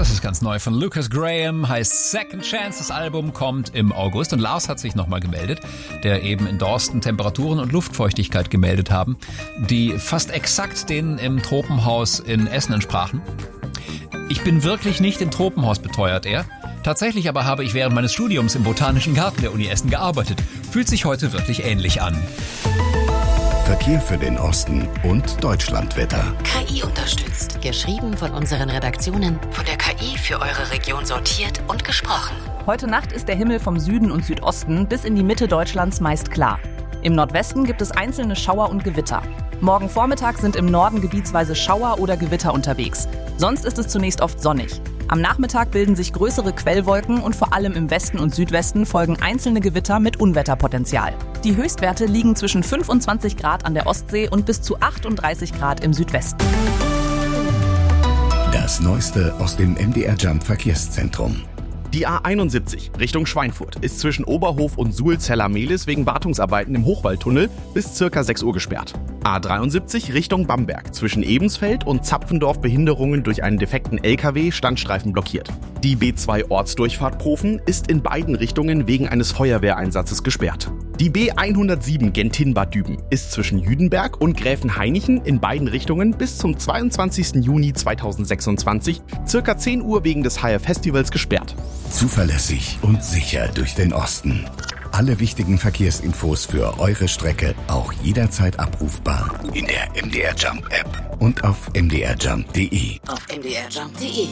Das ist ganz neu von Lucas Graham, heißt Second Chance. Das Album kommt im August und Lars hat sich nochmal gemeldet, der eben in Dorsten Temperaturen und Luftfeuchtigkeit gemeldet haben, die fast exakt denen im Tropenhaus in Essen entsprachen. Ich bin wirklich nicht im Tropenhaus, beteuert er. Tatsächlich aber habe ich während meines Studiums im Botanischen Garten der Uni Essen gearbeitet. Fühlt sich heute wirklich ähnlich an. Verkehr für den Osten und Deutschlandwetter. KI unterstützt. Geschrieben von unseren Redaktionen, von der KI für eure Region sortiert und gesprochen. Heute Nacht ist der Himmel vom Süden und Südosten bis in die Mitte Deutschlands meist klar. Im Nordwesten gibt es einzelne Schauer und Gewitter. Morgen Vormittag sind im Norden gebietsweise Schauer oder Gewitter unterwegs. Sonst ist es zunächst oft sonnig. Am Nachmittag bilden sich größere Quellwolken und vor allem im Westen und Südwesten folgen einzelne Gewitter mit Unwetterpotenzial. Die Höchstwerte liegen zwischen 25 Grad an der Ostsee und bis zu 38 Grad im Südwesten. Das Neueste aus dem MDR Jump Verkehrszentrum. Die A71 Richtung Schweinfurt ist zwischen Oberhof und Suhl-Zella-Mehlis wegen Wartungsarbeiten im Hochwaldtunnel bis ca. 6 Uhr gesperrt. A73 Richtung Bamberg zwischen Ebensfeld und Zapfendorf Behinderungen durch einen defekten LKW, Standstreifen blockiert. Die B2 Ortsdurchfahrt Profen ist in beiden Richtungen wegen eines Feuerwehreinsatzes gesperrt. Die B107 Gentin-Bad Düben ist zwischen Jüdenberg und Gräfenhainichen in beiden Richtungen bis zum 22. Juni 2026 ca. 10 Uhr wegen des HR Festivals gesperrt. Zuverlässig und sicher durch den Osten. Alle wichtigen Verkehrsinfos für eure Strecke auch jederzeit abrufbar in der MDR Jump App und auf mdrjump.de. Auf mdrjump.de.